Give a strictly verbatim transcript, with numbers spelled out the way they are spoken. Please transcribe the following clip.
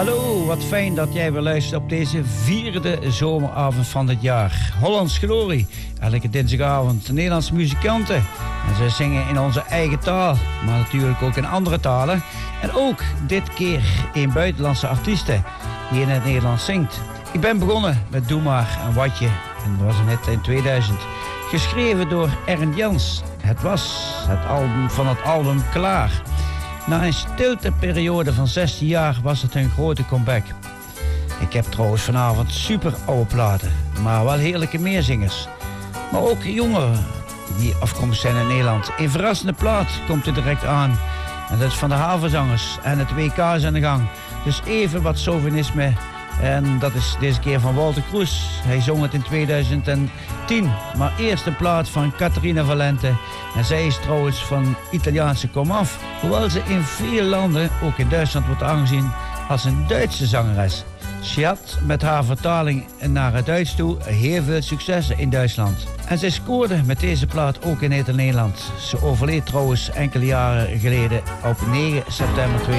Hallo, wat fijn dat jij weer luistert op deze vierde zomeravond van het jaar. Hollands Glorie, elke dinsdagavond Nederlandse muzikanten. En zij zingen in onze eigen taal, maar natuurlijk ook in andere talen. En ook dit keer een buitenlandse artieste die in het Nederlands zingt. Ik ben begonnen met Doe maar een watje. En dat was net in tweeduizend. Geschreven door Ernst Jans. Het was het album van het album Klaar. Na een stilteperiode van zestien jaar was het een grote comeback. Ik heb trouwens vanavond super oude platen, maar wel heerlijke meezingers. Maar ook jongeren die afkomstig zijn in Nederland. Een verrassende plaat komt er direct aan. En dat is van de Havenzangers en het W K is aan de gang. Dus even wat chauvinisme. En dat is deze keer van Walter Kroes. Hij zong het in tweeduizend tien. Maar eerst een plaat van Caterina Valente. En zij is trouwens van Italiaanse komaf. Hoewel ze in veel landen, ook in Duitsland, wordt aangezien als een Duitse zangeres. Ze had met haar vertaling naar het Duits toe heel veel successen in Duitsland. En zij scoorde met deze plaat ook in Nederland. Ze overleed trouwens enkele jaren geleden op negen september tweeduizend.